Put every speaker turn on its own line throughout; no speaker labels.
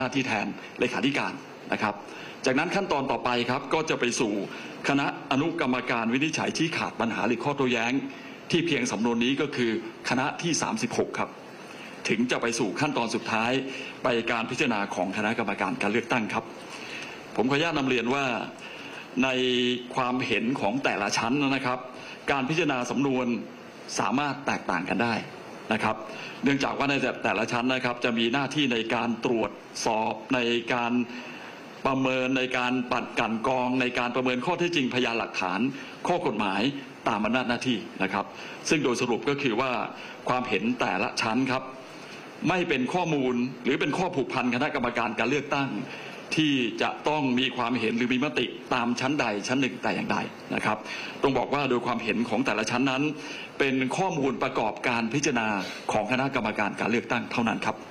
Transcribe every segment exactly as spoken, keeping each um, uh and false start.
หน้าที่แทนเลขาธิการนะครับจากนั้นขั้นตอนต่อไปครับก็จะไปสู่คณะอนุกรรมการวินิจฉัยชี้ขาดปัญหาหรือข้อโต้แย้งที่เพียงสำนวนนี้ก็คือคณะที่สามสิบหกครับถึงจะไปสู่ขั้นตอนสุดท้ายไปการพิจารณาของคณะกรรมการการเลือกตั้งครับผมขออนุญาตนำเรียนว่าในความเห็นของแต่ละชั้นนะครับการพิจารณาสำนวนสามารถแตกต่างกันได้นะครับเนื่องจากว่าในแต่ละชั้นนะครับจะมีหน้าที่ในการตรวจสอบในการประเมินในการปัดกันกองในการประเมินข้อเท็จจริงพยานหลักฐานข้อกฎหมายตามอำนาจหน้าที่นะครับซึ่งโดยสรุปก็คือว่าความเห็นแต่ละชั้นครับไม่เป็นข้อมูลหรือเป็นข้อผูกพันคณะกรรมการการเลือกตั้งที่จะต้องมีความเห็นหรือมีมติตามชั้นใดชั้นหนึ่งแต่อย่างใดนะครับต้องบอกว่าโดยความเห็นของแต่ละชั้นนั้นเป็นข้อมูลประกอบการพิจารณาของคณะกรรมการการเลือกตั้งเท่านั้นครับ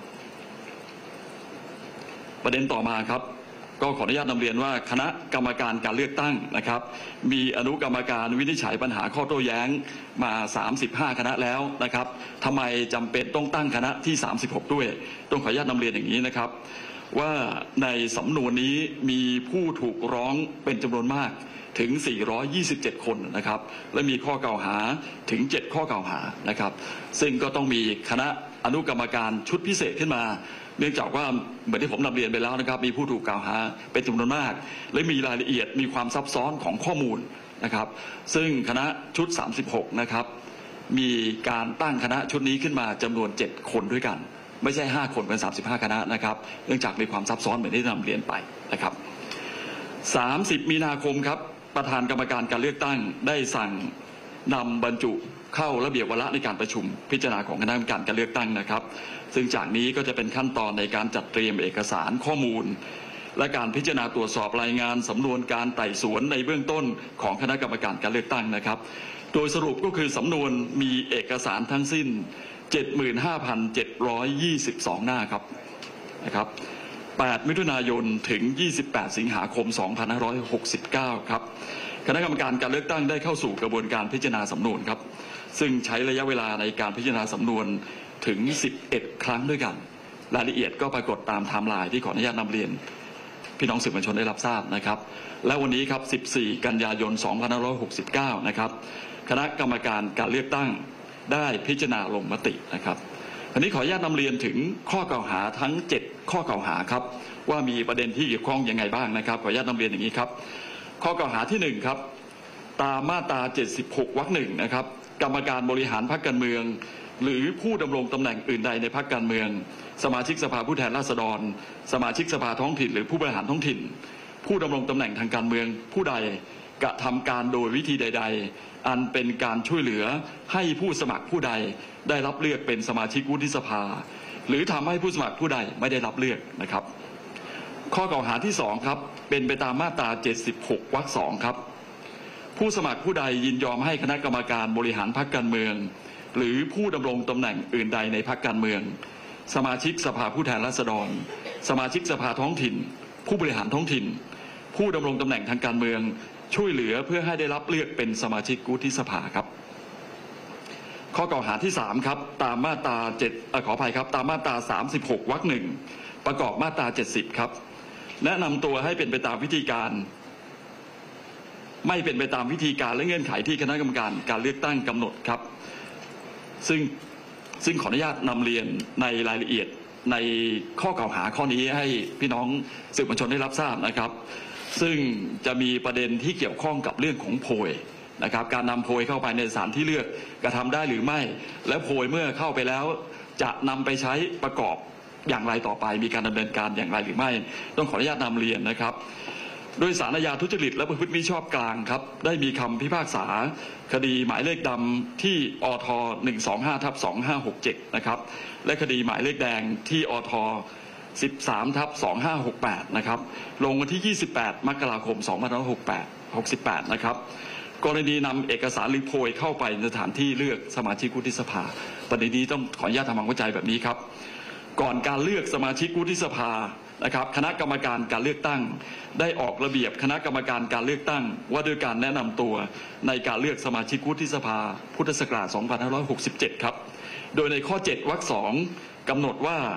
ประเด็นต่อมาครับก็ขออนุญาตนำเรียนว่าคณะกรรมการการเลือกตั้งนะครับมีอนุกรรมการวินิจฉัยปัญหาข้อโต้แย้งมาสามสิบห้าคณะแล้วนะครับทำไมจำเป็นต้องตั้งคณะที่สามสิบหกด้วยต้องขออนุญาตนำเรียนอย่างนี้นะครับว่าในสำนวนนี้มีผู้ถูกร้องเป็นจำนวนมากถึงสี่ร้อยยี่สิบเจ็ดคนนะครับและมีข้อกล่าวหาถึงเจ็ดข้อกล่าวหานะครับซึ่งก็ต้องมีคณะอนุกรรมการชุดพิเศษขึ้นมาเนื่องจากว่าเหมือนที่ผมนำเรียนไปแล้วนะครับมีผู้ถูกกล่าวหาเป็นจำนวนมากและมีรายละเอียดมีความซับซ้อนของข้อมูลนะครับซึ่งคณะชุดสามสิบหกนะครับมีการตั้งคณะชุดนี้ขึ้นมาจำนวนเจ็ดคนด้วยกันไม่ใช่ห้าคนเป็นสามสิบห้าคณะนะครับเนื่องจากมีความซับซ้อนเหมือนที่นำเรียนไปนะครับสามสิบมีนาคมครับประธานกรรมการการเลือกตั้งได้สั่งนำบรรจุเข้าระเบียบวาระในการประชุมพิจารณาของคณะกรรมการการเลือกตั้งนะครับซึ่งจากนี้ก็จะเป็นขั้นตอนในการจัดเตรียมเอกสารข้อมูลและการพิจารณาตรวจสอบรายงานสำนวนการไต่สวนในเบื้องต้นของคณะกรรมการการเลือกตั้งนะครับโดยสรุปก็คือสำนวนมีเอกสารทั้งสิ้น เจ็ดหมื่นห้าพันเจ็ดร้อยยี่สิบสอง หน้าครับนะครับแปดมิถุนายนถึงยี่สิบแปดสิงหาคมสองพันห้าร้อยหกสิบเก้าครับคณะกรรมการการเลือกตั้งได้เข้าสู่กระบวนการพิจารณาสำนวนครับซึ่งใช้ระยะเวลาในการพิจารณาสำนวนถึงสิบเอ็ดครั้งด้วยกันรายละเอียดก็ปรากฏตามไทม์ไลน์ที่ขออนุญาตนำเรียนพี่น้องสื่อมวลชนได้รับทราบนะครับและวันนี้ครับสิบสี่กันยายนสองพันห้าร้อยหกสิบเก้านะครับคณะกรรมการการเลือกตั้งได้พิจารณาลงมตินะครับทีนี้ขออนุญาตนำเรียนถึงข้อกล่าวหาทั้งเจ็ดข้อกล่าวหาครับว่ามีประเด็นที่เกี่ยวข้องยังไงบ้างนะครับขออนุญาตนำเรียนอย่างนี้ครับข้อกล่าวหาที่หนึ่งครับตามมาตราเจ็ดสิบหกวรรคหนึ่งนะครับกรรมการบริหารพรรคการเมืองหรือผู้ดำรงตำแหน่งอื่นใดในพรรคการเมืองสมาชิกสภาผู้แทนราษฎรสมาชิกสภาท้องถิ่นหรือผู้บริหารท้องถิ่นผู้ดำรงตำแหน่งทางการเมืองผู้ใดกระทำการโดยวิธีใดๆอันเป็นการช่วยเหลือให้ผู้สมัครผู้ใดได้รับเลือกเป็นสมาชิกวุฒิสภาหรือทำให้ผู้สมัครผู้ใดไม่ได้รับเลือกนะครับข้อกล่าวหาที่สองครับเป็นไปตามมาตราเจ็ดสิบหกวรรคสองครับผู้สมัครผู้ใดยินยอมให้คณะกรรมการบริหารพรรคการเมืองหรือผู้ดำรงตำแหน่งอื่นใดในพรรคการเมืองสมาชิกสภาผู้แทนราษฎรสมาชิกสภาท้องถิ่นผู้บริหารท้องถิ่นผู้ดำรงตำแหน่งทางการเมืองช่วยเหลือเพื่อให้ได้รับเลือกเป็นสมาชิกวุฒิสภาครับข้อกล่าวหาที่สามครับตามมาตราเจ็ดขออภัยครับตามมาตราสามสิบหกวรรคหนึ่งประกอบมาตราเจ็ดสิบครับแนะนำตัวให้เป็นไปตามวิธีการไม่เป็นไปตามวิธีการและเงื่อนไขที่คณะกรรมการการเลือกตั้งกำหนดครับซึ่งซึ่งขออนุญาตนำเรียนในรายละเอียดในข้อกล่าวหาข้อนี้ให้พี่น้องสื่อมวลชนได้รับทราบนะครับซึ่งจะมีประเด็นที่เกี่ยวข้องกับเรื่องของโพยนะครับการนำโพยเข้าไปในสถานที่เลือกกระทำได้หรือไม่และโพยเมื่อเข้าไปแล้วจะนำไปใช้ประกอบอย่างไรต่อไปมีการดำเนินการอย่างไรหรือไม่ต้องขออนุญาตนำเรียนนะครับโดยศาลอาญาทุจริตและประพฤติมิชอบกลางครับได้มีคำพิพากษาคดีหมายเลขดำที่อท หนึ่งสองห้า ทับ สองห้าหกเจ็ด นะครับและคดีหมายเลขแดงที่อท สิบสาม ทับ สองห้าหกแปด นะครับลงวันที่ยี่สิบแปดมกราคมสองพันห้าร้อยหกสิบแปดนะครับกรณีนำเอกสารหรือโพยเข้าไปในสถานที่เลือกสมาชิกวุฒิสภาประเด็นนี้ต้องขออนุญาตทำความเข้าใจแบบนี้ครับก่อนการเลือกสมาชิกวุฒิสภานะครับคณะกรรมการการเลือกตั้งได้ออกระเบียบคณะกรรมการการเลือกตั้งว่าด้วยการแนะนำตัวในการเลือกสมาชิกวุฒิสภาพุทธศักราชสองพันห้าร้อยหกสิบเจ็ดครับโดยในข้อเจ็ดวรรคสองกำหนดว่า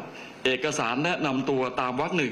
เอกสารแนะนำตัวตามวรรคหนึ่ง